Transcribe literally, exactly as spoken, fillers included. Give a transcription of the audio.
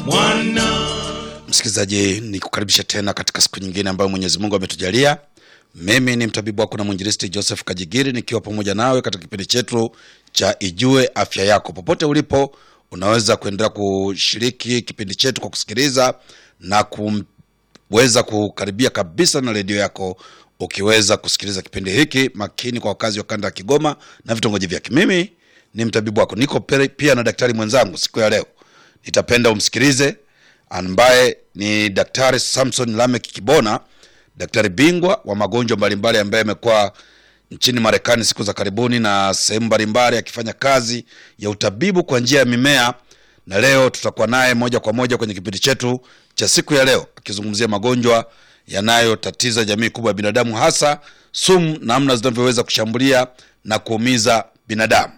mwana. Msikilizaji, nikukaribisha tena katika siku nyingine ambayo Mwenyezi Mungu ametujalia. Mimi ni mtabibu wako na mwinjilisti Joseph Kajigiri, nikiwa pamoja nawe katika kipindi chetu cha Ijue Afya Yako. Popote ulipo unaweza kuendelea kushiriki kipindi chetu kwa kusikiliza na kuweza kukaribia kabisa na redio yako ukiweza kusikiliza kipindi hiki makini kwa wakazi wa kanda ya Kigoma na vitongoji vyake. Mimi ni mtabibu wako, niko pia na daktari mwenzangu siku ya leo. Nitapenda umsikilize ambaye ni Daktari Samson Lamek Kibona, daktari bingwa wa magonjwa mbalimbali ambaye amekuwa nchini Marekani siku za karibuni na sehemu mbalimbali akifanya kazi ya utabibu kwa njia ya mimea. Na leo tutakuwa naye moja kwa moja kwenye kipindi chetu cha siku ya leo akizungumzia magonjwa yanayotatiza jamii kubwa ya binadamu, hasa sumu, namna zinavyoweza kushambulia na kuumiza binadamu.